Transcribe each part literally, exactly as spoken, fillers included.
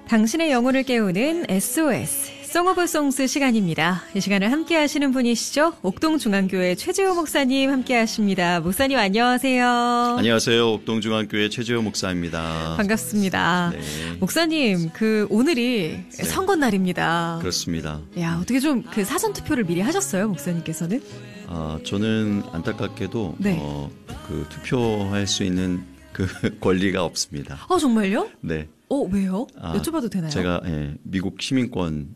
당신의 영혼을 깨우는 에스오에스 송 오브 송스 시간입니다. 이 시간을 함께 하시는 분이시죠. 옥동중앙교회 최재호 목사님 함께 하십니다. 목사님 안녕하세요. 안녕하세요. 옥동중앙교회 최재호 목사입니다. 반갑습니다. 네. 목사님, 그 오늘이 네. 선거날입니다. 그렇습니다. 야, 어떻게 좀 그 사전 투표를 미리 하셨어요, 목사님께서는? 아, 저는 안타깝게도 네. 어, 그 투표할 수 있는 그 권리가 없습니다. 아, 정말요? 네. 어, 왜요? 아, 여쭤봐도 되나요? 제가 예, 미국 시민권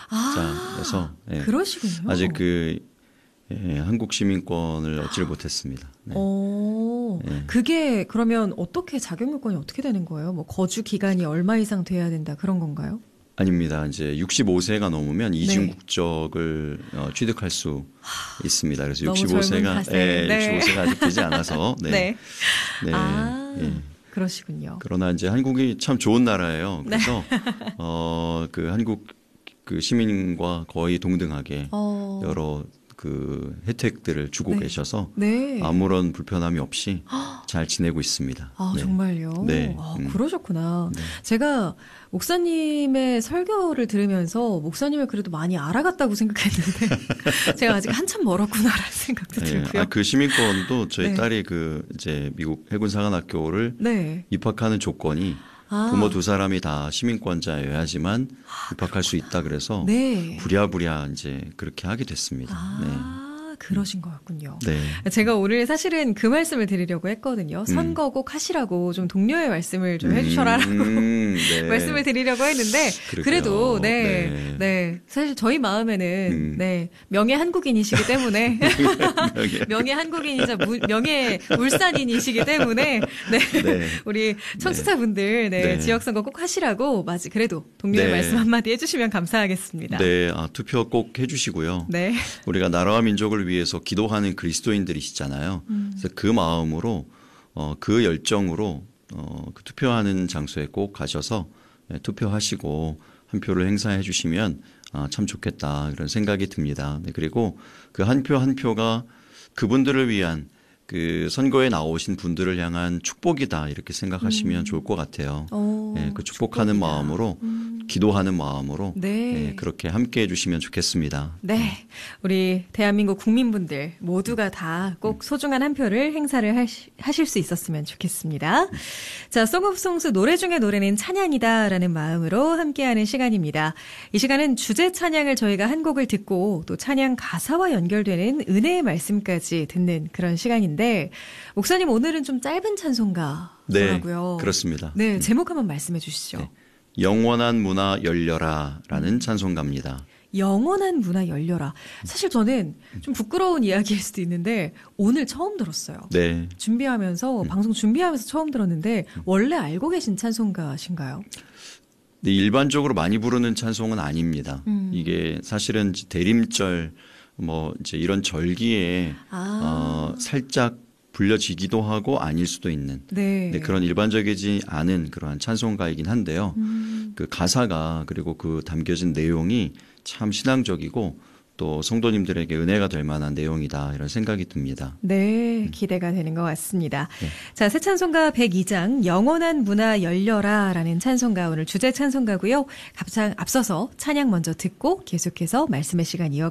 아, 자에서 예, 그러시군요. 아직 그 예, 한국 시민권을 얻지를 못했습니다. 네. 오, 네. 그게 그러면 어떻게 자격 요건이 어떻게 되는 거예요? 뭐 거주 기간이 얼마 이상 돼야 된다 그런 건가요? 아닙니다. 이제 육십오 세가 넘으면 이중 네. 국적을 어, 취득할 수 있습니다. 그래서 너무 육십오 세가 젊은 탓에. 예, 네. 육십오 세가 아직 되지 않아서 네. 네. 네. 아, 예. 그러시군요. 그러나 이제 한국이 참 좋은 나라예요. 네. 그래서 어, 그 한국 그 시민과 거의 동등하게 어, 여러 그 혜택들을 주고 네. 계셔서 네. 아무런 불편함이 없이 잘 지내고 있습니다. 아, 네. 정말요? 네. 아, 음. 그러셨구나. 네. 제가 목사님의 설교를 들으면서 목사님을 그래도 많이 알아갔다고 생각했는데 제가 아직 한참 멀었구나라는 생각도 네. 들고요. 아, 그 시민권도 저희 네. 딸이 그 이제 미국 해군사관학교를 네. 입학하는 조건이 아, 부모 두 사람이 다 시민권자여야지만 입학할 수 있다 그래서 네. 부랴부랴 이제 그렇게 하게 됐습니다. 아, 그러신 거였군요. 네. 네. 제가 오늘 사실은 그 말씀을 드리려고 했거든요. 선거 꼭 하시라고 좀 동료의 말씀을 좀 해주셔라라고 음, 네. 말씀을 드리려고 했는데 그러게요. 그래도 네, 네. 네, 사실 저희 마음에는 음. 네 명예 한국인이시기 때문에 명예 한국인이자 무, 명예 울산인이시기 때문에 네, 네. 우리 청취자분들 네, 네. 지역 선거 꼭 하시라고 맞이 그래도 동료의 네. 말씀 한마디 해주시면 감사하겠습니다. 네, 아, 투표 꼭 해주시고요. 네. 우리가 나라와 민족을 위해서 기도하는 그리스도인들이시잖아요. 음. 그래서 그 마음으로, 어, 그 열정으로 어, 그 투표하는 장소에 꼭 가셔서 네, 투표하시고 한 표를 행사해 주시면 아, 참 좋겠다 그런 생각이 듭니다. 네, 그리고 그 한 표 한 표가 그분들을 위한 그 선거에 나오신 분들을 향한 축복이다 이렇게 생각하시면 음. 좋을 것 같아요. 오, 네, 그 축복하는 축복이다. 마음으로 음. 기도하는 마음으로 네. 네, 그렇게 함께 해주시면 좋겠습니다. 네, 우리 대한민국 국민분들 모두가 다 꼭 소중한 한 표를 행사를 하시, 하실 수 있었으면 좋겠습니다. 자, 송 오브 송스 노래 중에 노래는 찬양이다라는 마음으로 함께하는 시간입니다. 이 시간은 주제 찬양을 저희가 한 곡을 듣고 또 찬양 가사와 연결되는 은혜의 말씀까지 듣는 그런 시간인데 목사님 오늘은 좀 짧은 찬송가더라고요. 네, 그렇습니다. 네, 제목 한번 말씀해 주시죠. 네. 영원한 문화 열려라라는 찬송가입니다. 영원한 문화 열려라. 사실 저는 좀 부끄러운 이야기일 수도 있는데 오늘 처음 들었어요. 네. 준비하면서 방송 준비하면서 처음 들었는데 원래 알고 계신 찬송가신가요? 네, 일반적으로 많이 부르는 찬송은 아닙니다. 음. 이게 사실은 대림절 뭐 이제 이런 절기에 아. 어, 살짝 불려지기도 하고 아닐 수도 있는 네. 네, 그런 일반적이지 않은 그러한 찬송가이긴 한데요. 음. 그 가사가 그리고 그 담겨진 내용이 참 신앙적이고 또 성도님들에게 은혜가 될 만한 내용이다 이런 생각이 듭니다. 네, 기대가 되는 것 같습니다. 네. 자, 새 찬송가 백이 장 영원한 문화 열려라라는 찬송가 오늘 주제 찬송가고요. 가장 앞서서 찬양 먼저 듣고 계속해서 말씀의 시간 이어